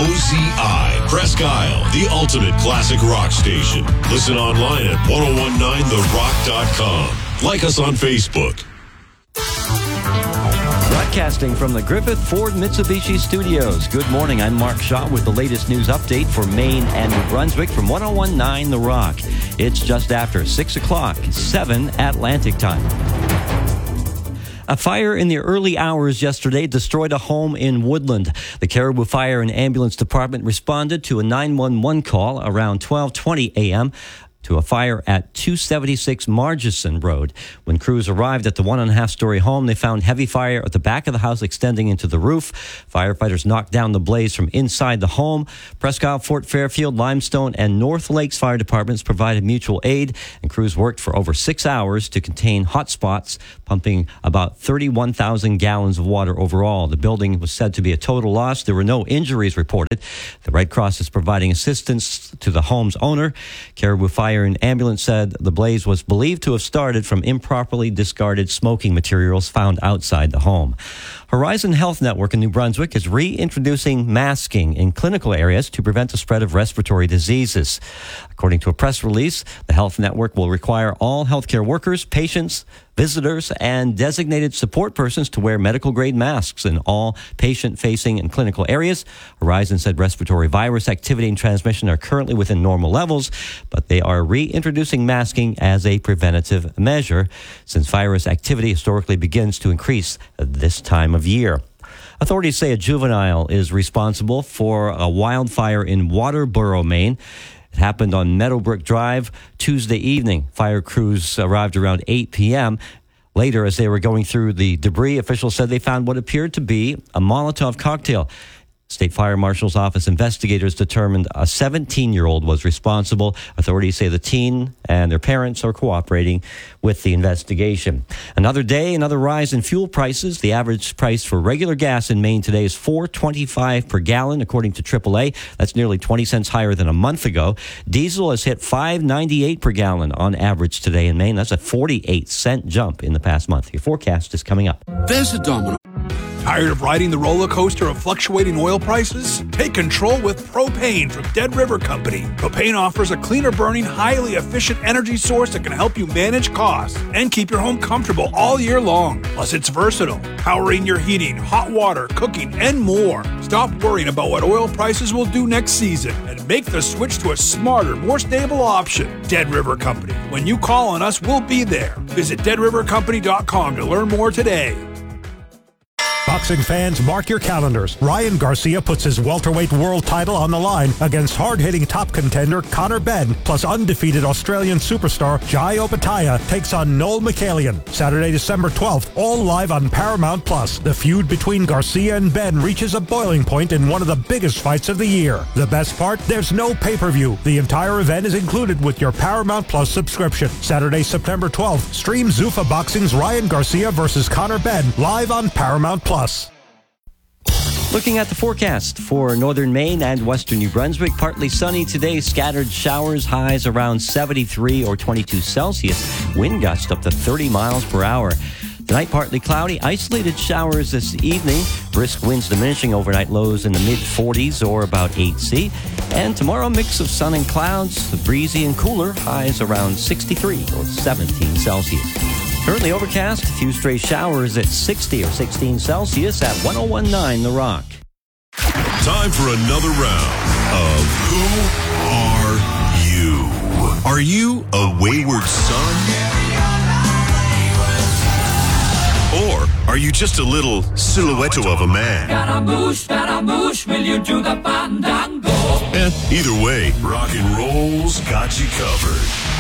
WOZI, Presque Isle, the ultimate classic rock station. Listen online at 1019therock.com. Like us on Facebook. Broadcasting from the Griffith Ford Mitsubishi Studios. Good morning. I'm Mark Shaw with the latest news update for Maine and New Brunswick from 1019 The Rock. It's just after 6 o'clock, 7 Atlantic time. A fire in the early hours yesterday destroyed a home in Woodland. The Caribou Fire and Ambulance Department responded to a 911 call around 12:20 a.m. to a fire at 276 Margison Road. When crews arrived at the 1.5-story home, they found heavy fire at the back of the house extending into the roof. Firefighters knocked down the blaze from inside the home. Presque Isle, Fort Fairfield, Limestone, and North Lakes fire departments provided mutual aid, and crews worked for over 6 hours to contain hot spots, pumping about 31,000 gallons of water overall. The building was said to be a total loss. There were no injuries reported. The Red Cross is providing assistance to the home's owner. Caribou Fire and Ambulance said the blaze was believed to have started from improperly discarded smoking materials found outside the home. Horizon Health Network in New Brunswick is reintroducing masking in clinical areas to prevent the spread of respiratory diseases. According to a press release, the health network will require all healthcare workers, patients, visitors, and designated support persons to wear medical-grade masks in all patient-facing and clinical areas. Horizon said respiratory virus activity and transmission are currently within normal levels, but they are reintroducing masking as a preventative measure, since virus activity historically begins to increase at this time of year. Authorities say a juvenile is responsible for a wildfire in Waterboro, Maine. It happened on Meadowbrook Drive Tuesday evening. Fire crews arrived around 8 p.m. Later, as they were going through the debris, officials said they found what appeared to be a Molotov cocktail. State Fire Marshal's Office investigators determined a 17-year-old was responsible. Authorities say the teen and their parents are cooperating with the investigation. Another day, another rise in fuel prices. The average price for regular gas in Maine today is $4.25 per gallon, according to AAA. That's nearly 20 cents higher than a month ago. Diesel has hit $5.98 per gallon on average today in Maine. That's a 48-cent jump in the past month. Your forecast is coming up. There's a domino. Tired of riding the roller coaster of fluctuating oil prices? Take control with propane from Dead River Company. Propane offers a cleaner burning, highly efficient energy source that can help you manage costs and keep your home comfortable all year long. Plus, it's versatile, powering your heating, hot water, cooking, and more. Stop worrying about what oil prices will do next season and make the switch to a smarter, more stable option. Dead River Company. When you call on us, we'll be there. Visit deadrivercompany.com to learn more today. Boxing fans, mark your calendars. Ryan Garcia puts his welterweight world title on the line against hard-hitting top contender Conor Benn, plus undefeated Australian superstar Jai Opetaia takes on Noel Michaelian. Saturday, December 12th, all live on Paramount+. The feud between Garcia and Benn reaches a boiling point in one of the biggest fights of the year. The best part? There's no pay-per-view. The entire event is included with your Paramount+ subscription. Saturday, September 12th, stream Zuffa Boxing's Ryan Garcia versus Conor Benn live on Paramount+. Looking at the forecast for northern Maine and western New Brunswick, partly sunny today, scattered showers, highs around 73 or 22 Celsius, wind gusts up to 30 miles per hour. Tonight, partly cloudy, isolated showers this evening, brisk winds diminishing overnight, lows in the mid-40s or about 8 C. And tomorrow, mix of sun and clouds, breezy and cooler, highs around 63 or 17 Celsius. Currently overcast, a few stray showers at 60 or 16 Celsius at 1019 The Rock. Time for another round of Who Are You? Are you a wayward son? Or are you just a little silhouette of a man? Scaramouche, will you do the fandango? Either way, rock and roll's got you covered.